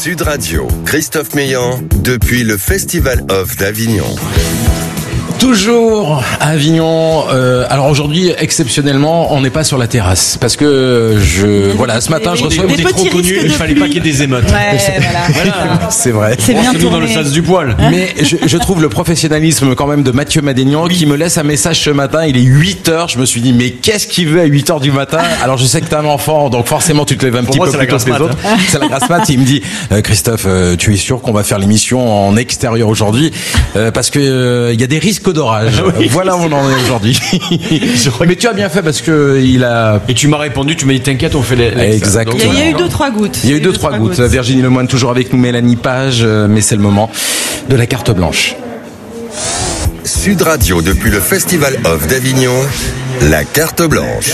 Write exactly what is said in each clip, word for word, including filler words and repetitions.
Sud Radio, Christophe Meillan, depuis le Festival Off d'Avignon. Toujours à Avignon. Euh, alors aujourd'hui, exceptionnellement, on n'est pas sur la terrasse parce que je voilà, ce matin, je reçois des, des trop connu. Il fallait pas qu'il y ait des émeutes. Ouais, voilà. voilà. C'est vrai. C'est bien tourné. Dans le sens du poil. Mais je, je trouve le professionnalisme quand même de Mathieu Madénian oui. qui me laisse un message ce matin. Il est huit heures. Je me suis dit, mais qu'est-ce qu'il veut à huit heures du matin? Alors je sais que t'es un enfant, donc forcément tu te lèves un Pour petit moi, peu plus tôt que les autres. C'est la grasse mat. Il me dit, euh, Christophe, euh, tu es sûr qu'on va faire l'émission en extérieur aujourd'hui euh, parce que il euh, y a des risques d'orage. Oui, voilà où on en est aujourd'hui. Mais tu as bien fait parce que il a. Et tu m'as répondu, tu m'as dit t'inquiète, on fait les. Exactement. Il y a eu deux trois gouttes. Il y a eu deux trois gouttes. gouttes. Virginie Lemoine toujours avec nous, Mélanie Page, mais c'est le moment de la carte blanche. Sud Radio depuis le Festival Off d'Avignon, la carte blanche.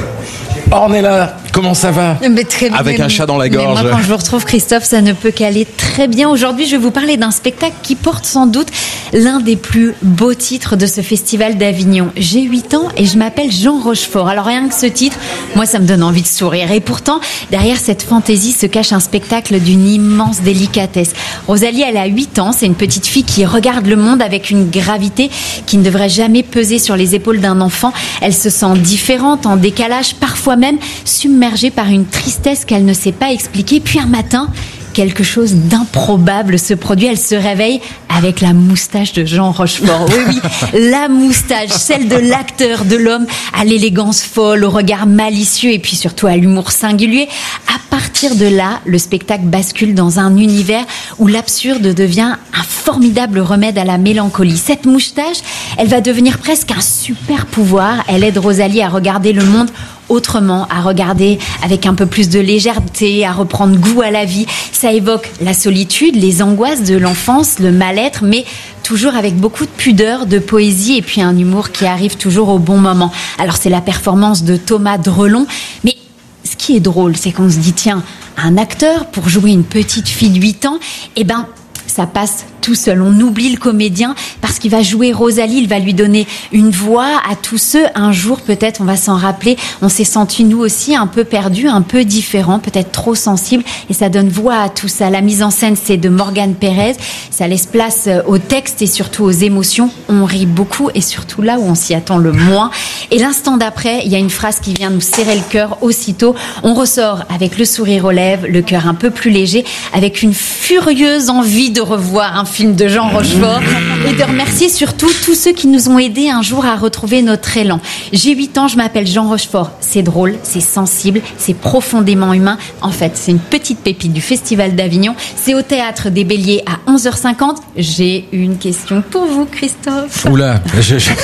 Ornella, comment ça va? Mais très bien. Avec un chat dans la gorge. Mais moi, quand je vous retrouve, Christophe, ça ne peut qu'aller très bien. Aujourd'hui, je vais vous parler d'un spectacle qui porte sans doute l'un des plus beaux titres de ce festival d'Avignon. J'ai huit ans et je m'appelle Jean Rochefort. Alors rien que ce titre, moi, ça me donne envie de sourire. Et pourtant, derrière cette fantaisie se cache un spectacle d'une immense délicatesse. Rosalie, elle a huit ans. C'est une petite fille qui regarde le monde avec une gravité qui ne devrait jamais peser sur les épaules d'un enfant. Elle se sent différente, en décalage, parfois même submergée par une tristesse qu'elle ne sait pas expliquer. Puis un matin, quelque chose d'improbable se produit. Elle se réveille avec la moustache de Jean Rochefort. Oui, oui, la moustache, celle de l'acteur, de l'homme à l'élégance folle, au regard malicieux et puis surtout à l'humour singulier. À partir de là, le spectacle bascule dans un univers où l'absurde devient un formidable remède à la mélancolie. Cette moustache, elle va devenir presque un super pouvoir. Elle aide Rosalie à regarder le monde autrement, à regarder avec un peu plus de légèreté, à reprendre goût à la vie. Ça évoque la solitude, les angoisses de l'enfance, le mal-être, mais toujours avec beaucoup de pudeur, de poésie et puis un humour qui arrive toujours au bon moment. Alors c'est la performance de Thomas Drelon, mais ce qui est drôle, c'est qu'on se dit, tiens, un acteur pour jouer une petite fille de huit ans, eh ben, ça passe tout seul. On oublie le comédien parce qu'il va jouer Rosalie, il va lui donner une voix à tous ceux. Un jour, peut-être, on va s'en rappeler, on s'est senti nous aussi un peu perdus, un peu différents, peut-être trop sensibles, et ça donne voix à tout ça. La mise en scène, c'est de Morgane Pérez. Ça laisse place au texte et surtout aux émotions. On rit beaucoup et surtout là où on s'y attend le moins. Et l'instant d'après, il y a une phrase qui vient nous serrer le cœur aussitôt. On ressort avec le sourire aux lèvres, le cœur un peu plus léger, avec une furieuse envie de revoir un film de Jean Rochefort et de remercier surtout tous ceux qui nous ont aidés un jour à retrouver notre élan. J'ai huit ans, je m'appelle Jean Rochefort. C'est drôle, c'est sensible, c'est profondément humain. En fait, c'est une petite pépite du Festival d'Avignon. C'est au Théâtre des Béliers à onze heures cinquante. J'ai une question pour vous, Christophe. Oula, je... je...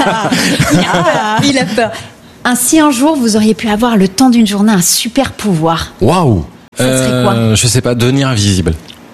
il a peur, il a peur. Ainsi, un jour, vous auriez pu avoir le temps d'une journée un super pouvoir. Waouh. Ça serait quoi euh, Je sais pas, devenir invisible.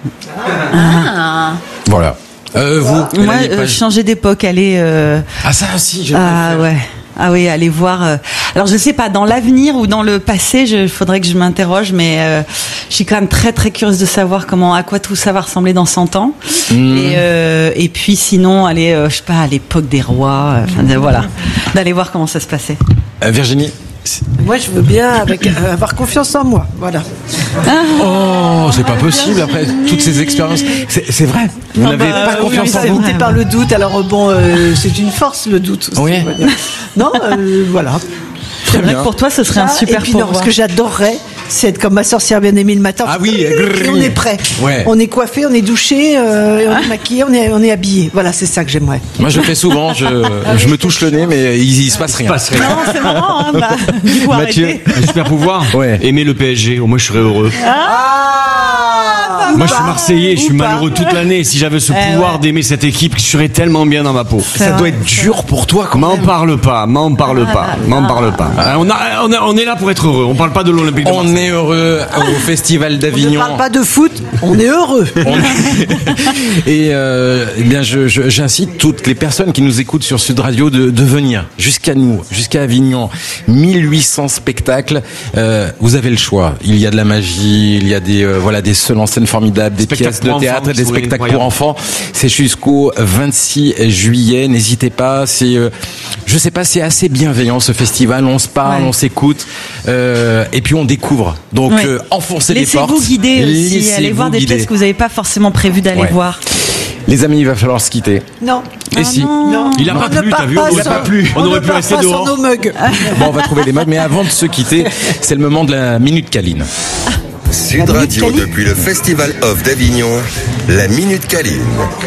Ah. Voilà. Euh, vous, moi, euh, changer d'époque, aller. Euh... Ah ça aussi. Je ah ouais. Ah oui, aller voir. Euh... Alors je sais pas, dans l'avenir ou dans le passé, il faudrait que je m'interroge, mais euh, je suis quand même très très curieuse de savoir comment, à quoi tout ça va ressembler dans cent ans. Mmh. Et, euh, et puis sinon, aller, euh, je sais pas, à l'époque des rois. Enfin euh, voilà, d'aller voir comment ça se passait. Euh, Virginie. Moi, je veux bien avec, euh, avoir confiance en moi, voilà. Oh, c'est pas possible après toutes ces expériences. C'est, c'est vrai. Vous non, n'avez bah, pas confiance oui, en c'est vous. C'est par le doute. Alors bon, euh, c'est une force le doute aussi. Oui. Non, euh, voilà. C'est vrai que pour toi, ce serait un super Et puis pouvoir. non, ce que j'adorerais, c'est être comme ma sorcière bien-aimée le matin. Ah oui. Et on est prêt. Ouais. On est coiffé, on est douché, euh, on est maquillé, on est, on est habillé. Voilà, c'est ça que j'aimerais. Moi, je le fais souvent. Je, je me touche le nez, mais il, il se passe rien. Il se passe rien. Non, c'est marrant. Hein, bah, du coup, Mathieu, arrêtez. Un super pouvoir. Ouais. Aimer le P S G. Au moins, je serais heureux. Ah, Moi, je suis Marseillais, je suis Ou pas. malheureux toute l'année. Si j'avais ce Eh pouvoir ouais. d'aimer cette équipe, je serais tellement bien dans ma peau. ça doit être dur pour toi quand M'en même. parle pas, m'en parle pas, m'en parle pas. Ah, On, a, on, a, on est là pour être heureux. On parle pas de l'Olympique de On Marseille. est heureux au Festival On ne d'Avignon. parle pas de foot, on est heureux. On- Et euh, eh bien, je, je, j'incite toutes les personnes qui nous écoutent sur Sud Radio de, de venir jusqu'à nous, jusqu'à Avignon. mille huit cents spectacles. Euh, vous avez le choix. Il y a de la magie, il y a des euh, voilà des seuls en scène formidables, des Spectacle pièces de pour théâtre enfants, et des c'est spectacles incroyable. pour enfants. C'est jusqu'au vingt-six juillet. N'hésitez pas. C'est, euh, je sais pas, c'est assez bienveillant ce festival. On se parle, Ouais. on s'écoute, euh, et puis on découvre. Donc Ouais. euh, enfoncez les portes. Laissez-vous guider aussi. Laissez-vous Allez voir des guider. pièces que vous n'avez pas forcément prévu d'aller Ouais. voir. Les amis, il va falloir se quitter. Non. Et si Non. Il a pas On ne plu, part t'as vu, pas on aurait sans- pas plu. On ne aurait pu part rester pas dehors. sans nos mugs. Bon, on va trouver les modes, mais avant de se quitter, c'est le moment de la Minute Câline. Sud Radio depuis le Festival of d'Avignon, la Minute Câline.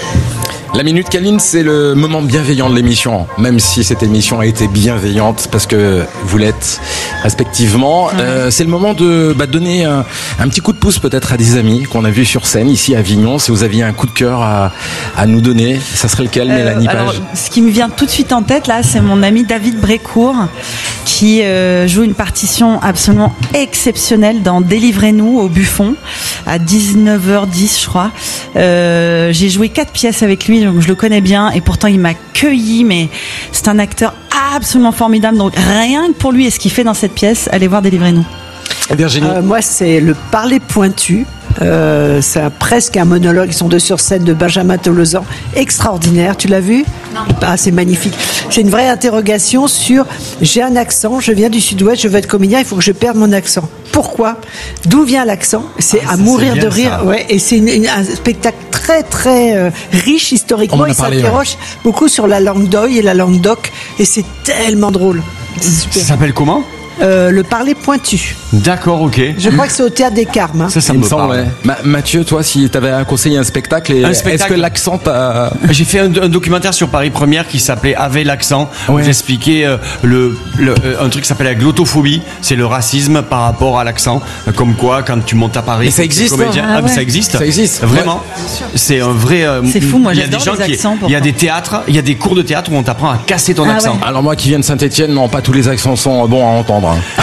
La Minute Câline, c'est le moment bienveillant de l'émission, même si cette émission a été bienveillante parce que vous l'êtes respectivement. Euh, c'est le moment de bah, donner un, un petit coup de pouce peut-être à des amis qu'on a vus sur scène ici à Avignon. Si vous aviez un coup de cœur à, à nous donner, ça serait lequel, Euh, Mélanie alors, Page? ce qui me vient tout de suite en tête là, c'est mon ami David Brécourt qui euh, joue une partition absolument exceptionnelle dans Délivrez-nous au Buffon à dix-neuf heures dix, je crois. Euh, j'ai joué quatre pièces avec lui, donc je le connais bien et pourtant il m'a cueilli, mais c'est un acteur absolument formidable. Donc rien que pour lui et ce qu'il fait dans cette pièce, allez voir Délivrez-nous. Virginie? Euh, moi, c'est le parler pointu. Euh, c'est un- presque un monologue. Ils sont deux sur scène de Benjamin Tolosan. Extraordinaire. Tu l'as vu? Non. Ah, c'est magnifique. C'est une vraie interrogation sur j'ai un accent, je viens du sud-ouest, je veux être comédien, il faut que je perde mon accent. Pourquoi? D'où vient l'accent? C'est Ah, à ça, mourir c'est de bien, rire. ça. Ouais, et c'est une- une- un spectacle très très euh, riche On historiquement. en a Il parlé, s'interroge beaucoup sur la langue d'oï et la langue d'oc, et c'est tellement drôle. C'est Ça super. s'appelle comment? Euh, le parler pointu. D'accord, ok. Je crois que c'est au théâtre des Carmes. hein. Ça, ça Il me me semble, parle. ouais. Ma- Mathieu, toi, si t'avais à conseiller un spectacle, et Un est-ce spectacle. que l'accent t'a... J'ai fait un, un documentaire sur Paris Première qui s'appelait Avec l'accent, Ouais. où j'expliquais euh, le, le- euh, un truc qui s'appelle la glottophobie, c'est le racisme par rapport à l'accent. Euh, Comme quoi, quand tu montes à Paris, Mais ça t'es existe, comédien- hein. Ah, Ah mais ouais. ça existe. Ça existe. Vraiment. C'est un vrai. euh, C'est fou, moi, il y a des j'adore gens les qui- accents, Il y a pourtant. des théâtres, il y a des cours de théâtre où on t'apprend à casser ton Ah accent. ouais. Alors moi qui viens de Saint-Etienne, non, pas tous les accents sont bons à entendre. hein.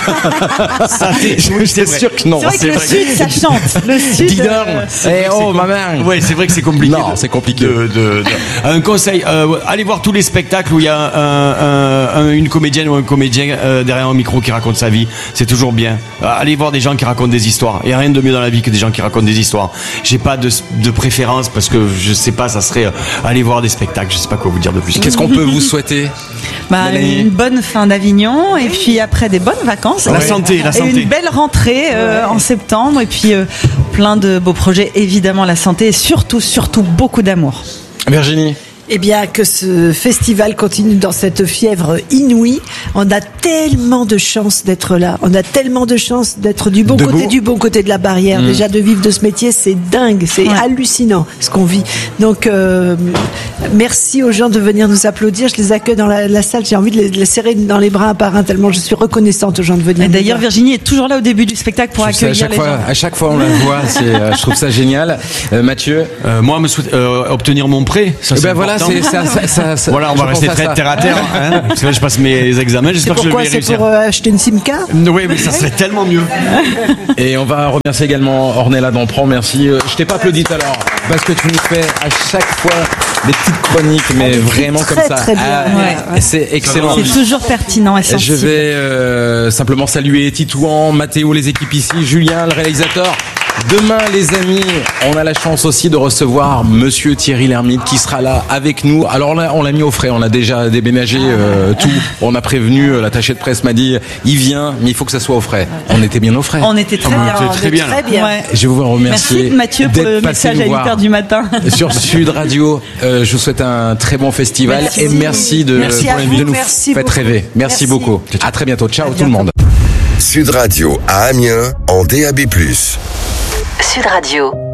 Ça, t'es- oui, c'est J'étais vrai. sûr que non. C'est vrai que c'est le vrai. sud, ça chante. Le sud. Dis donc. euh, Eh oh, ma mère. Ouais, c'est vrai que c'est compliqué. Non, de- c'est compliqué. de- de- de- Un conseil, euh, allez voir tous les spectacles où il y a un- un- un- une comédienne ou un comédien euh, derrière un micro qui raconte sa vie. C'est toujours bien. Euh, allez voir des gens qui racontent des histoires. Il n'y a rien de mieux dans la vie que des gens qui racontent des histoires. J'ai pas de, de préférence parce que je sais pas, ça serait euh, aller voir des spectacles. Je sais pas quoi vous dire de plus. Qu'est-ce qu'on peut vous souhaiter? Bah, Mélanie. une bonne fin d'Avignon et puis après des bonnes vacances. La Ouais. santé, la Et santé. une belle rentrée euh, en septembre et puis euh, plein de beaux projets, évidemment la santé et surtout, surtout beaucoup d'amour. Virginie? Eh bien, que ce festival continue dans cette fièvre inouïe. On a tellement de chance d'être là. On a tellement de chance d'être du bon Debout. côté, du bon côté de la barrière. Déjà, de vivre de ce métier, c'est dingue. C'est Ouais. hallucinant ce qu'on vit. Donc, euh, merci aux gens de venir nous applaudir. Je les accueille dans la, la salle. J'ai envie de les, de les serrer dans les bras un par un tellement je suis reconnaissante aux gens de venir. Et nous d'ailleurs, voir. Virginie est toujours là au début du spectacle pour Je sais, à accueillir chaque les fois, gens. à chaque fois on la voit, c'est, euh, je trouve ça génial. Euh, Mathieu? Euh, moi, me souhaite, euh, obtenir mon prêt. Ça, Eh c'est ben voilà, important. c'est ça, ça, ça, ça- Voilà, on je va pense rester à très ça. terre à terre. Hein, parce que là, je passe mes examens. C'est J'espère que je pourquoi vais c'est réussir. pour euh, acheter une SIM card. Oui, mais ça serait tellement mieux. Et on va remercier également Ornella Dampron, merci. Euh, Je t'ai pas applaudi tout à l'heure, parce que tu nous fais à chaque fois des petites chroniques, mais Des trucs vraiment très, comme ça. très bien. Ah, Ouais. C'est excellent. C'est toujours pertinent et Je sensible. vais euh, simplement saluer Titouan, Mathéo, les équipes ici, Julien, le réalisateur. Demain, les amis, on a la chance aussi de recevoir Monsieur Thierry Lhermitte qui sera là avec nous. Alors là, on l'a mis au frais, on a déjà déménagé euh, tout. On a prévenu, euh, l'attaché de presse m'a dit, il vient, mais il faut que ça soit au frais. On était bien au frais. On était très Ah, bien. c'est On très est bien, Très là. bien. Ouais. Je vous remercie. Merci Mathieu pour d'être le passé message nous à huit voir heures du matin. sur Sud Radio. Euh, je vous souhaite un très bon festival Merci. et merci de, Merci à de vous, nous merci faites beaucoup. rêver. Merci, Merci. beaucoup. À très bientôt. Ciao tout le bientôt. monde. Sud Radio à Amiens en D A B plus. Sud Radio.